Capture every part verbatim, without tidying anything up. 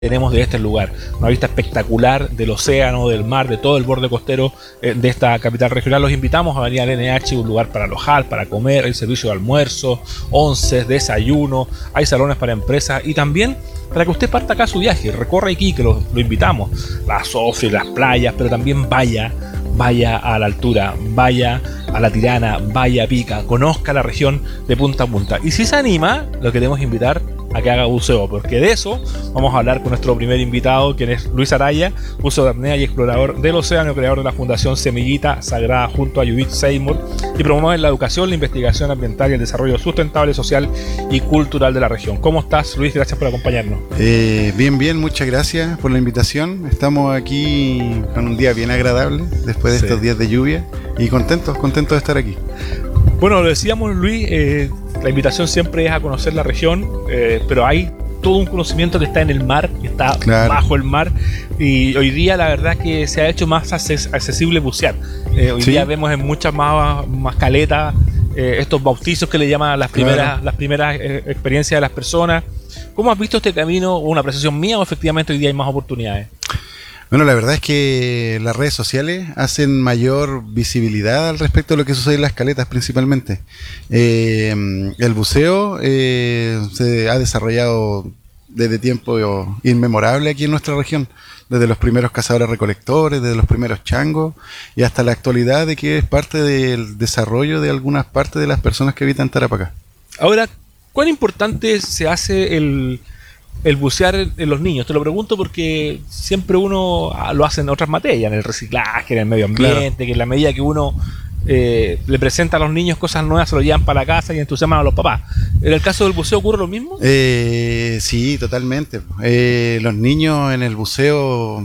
tenemos de este lugar, una vista espectacular del océano, del mar, de todo el borde costero eh, de esta capital regional. Los invitamos a venir al N H, un lugar para alojar, para comer, hay servicio de almuerzo, onces, desayuno, hay salones para empresas y también para que usted parta acá a su viaje, recorra Iquique, lo, lo invitamos, las Sofri, las playas, pero también vaya, vaya a la altura, vaya a La Tirana, vaya a Pica, conozca la región de punta a punta. Y si se anima, lo queremos invitar a que haga buceo, porque de eso vamos a hablar con nuestro primer invitado, quien es Luis Araya, buzo de apnea y explorador del océano, creador de la Fundación Semillita Sagrada junto a Judith Seymour, y promueve la educación, la investigación ambiental y el desarrollo sustentable, social y cultural de la región. ¿Cómo estás, Luis? Gracias por acompañarnos. Eh, bien, bien, muchas gracias por la invitación. Estamos aquí con un día bien agradable, después de sí. estos días de lluvia, y contentos, contentos de estar aquí. Bueno, lo decíamos, Luis, eh, la invitación siempre es a conocer la región, eh, pero hay todo un conocimiento que está en el mar, que está claro. bajo el mar, y hoy día la verdad es que se ha hecho más accesible bucear. Eh, hoy ¿Sí? día vemos en muchas más, más caletas eh, estos bautizos que le llaman las primeras, claro. las primeras eh, experiencias de las personas. ¿Cómo has visto este camino? ¿Una apreciación mía o efectivamente hoy día hay más oportunidades? Bueno, la verdad es que las redes sociales hacen mayor visibilidad al respecto de lo que sucede en las caletas principalmente. Eh, el buceo eh, se ha desarrollado desde tiempo inmemorable aquí en nuestra región, desde los primeros cazadores recolectores, desde los primeros changos y hasta la actualidad de que es parte del desarrollo de algunas partes de las personas que habitan Tarapacá. Ahora, ¿cuán importante se hace el... el bucear en los niños? Te lo pregunto porque siempre uno lo hace en otras materias, en el reciclaje, en el medio ambiente, claro. que en la medida que uno eh, le presenta a los niños cosas nuevas, se lo llevan para la casa y entusiasman a los papás. ¿En el caso del buceo ocurre lo mismo? Eh, sí, totalmente. Eh, los niños en el buceo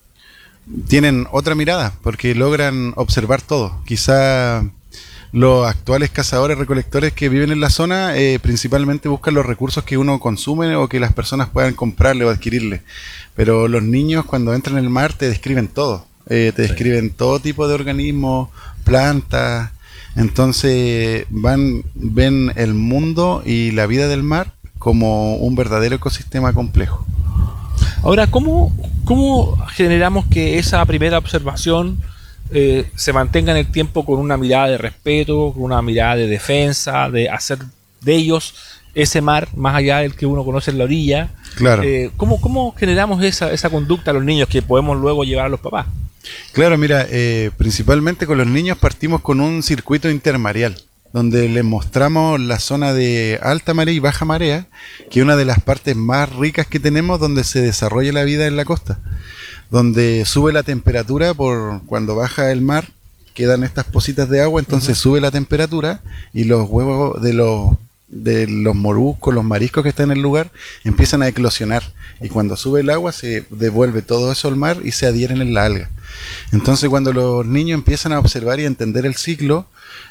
tienen otra mirada porque logran observar todo. Quizá los actuales cazadores recolectores que viven en la zona eh, principalmente buscan los recursos que uno consume o que las personas puedan comprarle o adquirirle. Pero los niños cuando entran en el mar te describen todo. Eh, te describen sí. todo tipo de organismos, plantas. Entonces van, ven el mundo y la vida del mar como un verdadero ecosistema complejo. Ahora, ¿cómo, cómo generamos que esa primera observación Eh, se mantenga en el tiempo con una mirada de respeto, con una mirada de defensa, de hacer de ellos ese mar más allá del que uno conoce en la orilla? Claro. Eh, ¿cómo, ¿Cómo generamos esa, esa conducta a los niños que podemos luego llevar a los papás? Claro, mira, eh, principalmente con los niños partimos con un circuito intermareal, donde les mostramos la zona de alta marea y baja marea, que es una de las partes más ricas que tenemos donde se desarrolla la vida en la costa. Donde sube la temperatura por cuando baja el mar, quedan estas pocitas de agua, entonces uh-huh. sube la temperatura y los huevos de los de los moluscos, los mariscos que están en el lugar, empiezan a eclosionar. Y cuando sube el agua se devuelve todo eso al mar y se adhieren en la alga. Entonces cuando los niños empiezan a observar y a entender el ciclo,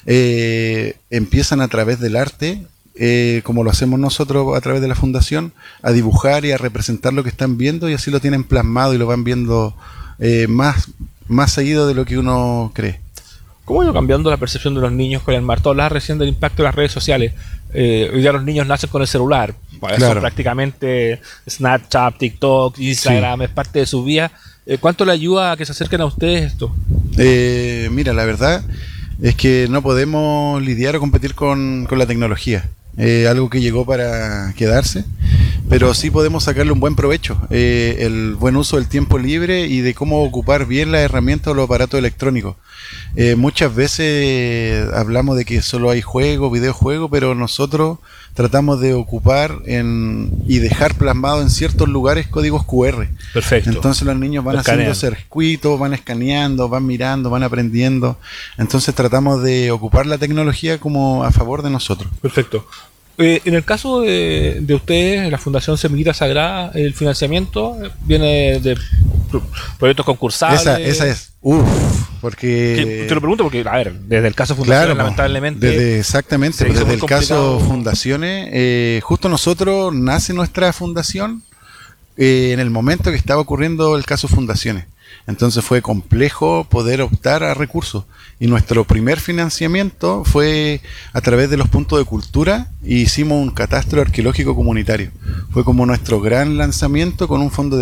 eh, empiezan a través del arte, Eh, como lo hacemos nosotros a través de la fundación, a dibujar y a representar lo que están viendo, y así lo tienen plasmado y lo van viendo eh, más, más seguido de lo que uno cree. ¿Cómo ha ido cambiando la percepción de los niños con el mar? Tú hablabas recién del impacto de las redes sociales. Eh, hoy día los niños nacen con el celular. Bueno, claro. Eso prácticamente Snapchat, TikTok, Instagram, sí. es parte de su vida. Eh, ¿Cuánto le ayuda a que se acerquen a ustedes esto? Eh, mira, la verdad es que no podemos lidiar o competir con, con la tecnología. Eh, algo que llegó para quedarse, pero sí podemos sacarle un buen provecho, eh, el buen uso del tiempo libre y de cómo ocupar bien las herramientas o los aparatos electrónicos. Eh, muchas veces hablamos de que solo hay juego, videojuego, pero nosotros tratamos de ocupar en, y dejar plasmado en ciertos lugares códigos cu erre. Perfecto. Entonces los niños van Escanean. haciendo circuitos, van escaneando, van mirando, van aprendiendo. Entonces tratamos de ocupar la tecnología como a favor de nosotros. Perfecto. Eh, en el caso de, de ustedes, la Fundación Semillita Sagrada, el financiamiento viene de pro, proyectos concursables. Esa, esa es. Uf, porque... Te lo pregunto porque, a ver, desde el caso Fundaciones, claro, lamentablemente... Desde, exactamente, desde el caso Fundaciones, eh, justo nosotros nace nuestra fundación eh, en el momento que estaba ocurriendo el caso Fundaciones. Entonces fue complejo poder optar a recursos. Y nuestro primer financiamiento fue a través de los puntos de cultura y hicimos un catastro arqueológico comunitario. Fue como nuestro gran lanzamiento con un fondo de